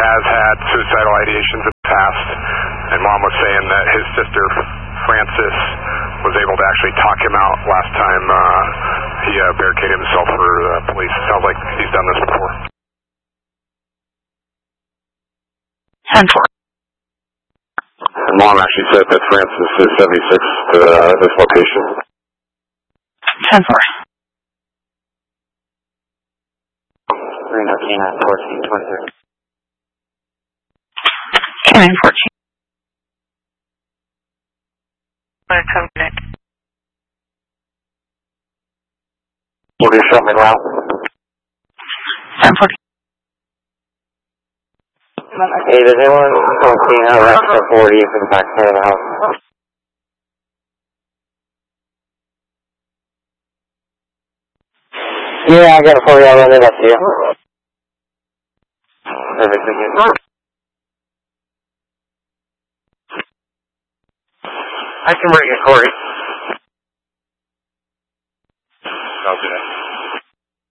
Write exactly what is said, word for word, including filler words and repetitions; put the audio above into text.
has had suicidal ideations in the past, and Mom was saying that his sister, Frances, was able to actually talk him out last time uh, he uh, barricaded himself for uh, police. Sounds like he's done this before. ten four. And Mom actually said that Francis is seventy-six to uh, this location. ten four. Reno Canine fourteen twenty-three. Canine fourteen. Will you show me now? ten forty. Hey, does anyone want to see how extra forty is in the back side of the house? Yeah, I got a forty, I'll run it up to you. Perfect, thank you. I can bring it, Corey. I'll do that.